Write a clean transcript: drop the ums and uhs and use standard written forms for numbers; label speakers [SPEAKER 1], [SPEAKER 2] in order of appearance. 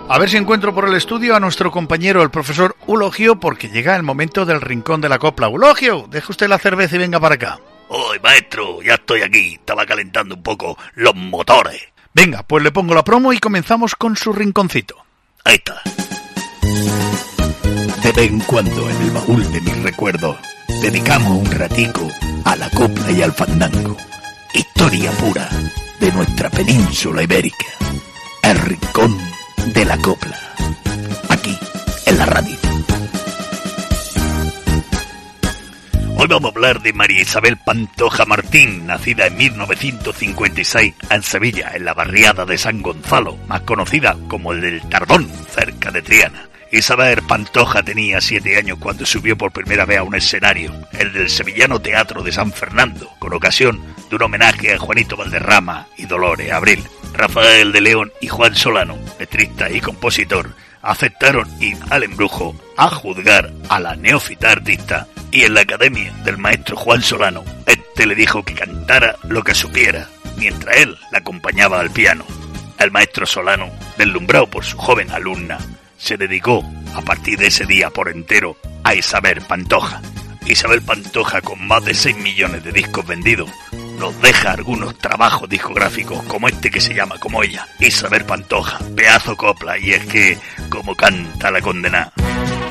[SPEAKER 1] A ver si encuentro por el estudio a nuestro compañero, el profesor Eulogio, porque llega el momento del rincón de la copla. Eulogio, deje usted la cerveza y venga para acá.
[SPEAKER 2] ¡Uy, maestro! Ya estoy aquí. Estaba calentando un poco los motores.
[SPEAKER 1] Venga, pues le pongo la promo y comenzamos con su rinconcito.
[SPEAKER 2] Ahí está. De vez en cuando, en el baúl de mis recuerdos, dedicamos un ratico a la copla y al fandango. Historia pura de nuestra península ibérica. El rincón de la copla. Aquí, en la radio. Hoy vamos a hablar de María Isabel Pantoja Martín, nacida en 1956 en Sevilla, en la barriada de San Gonzalo, más conocida como el del Tardón, cerca de Triana. Isabel Pantoja tenía 7 años cuando subió por primera vez a un escenario, el del Sevillano Teatro de San Fernando, con ocasión de un homenaje a Juanito Valderrama y Dolores Abril. Rafael de León y Juan Solano, letrista y compositor, aceptaron ir al Embrujo a juzgar a la neófita artista, y en la academia del maestro Juan Solano, este le dijo que cantara lo que supiera, mientras él la acompañaba al piano. El maestro Solano, deslumbrado por su joven alumna, se dedicó a partir de ese día por entero a Isabel Pantoja. Isabel Pantoja, con más de 6 millones de discos vendidos, nos deja algunos trabajos discográficos como este que se llama como ella, Isabel Pantoja, pedazo copla, y es que como canta la condenada.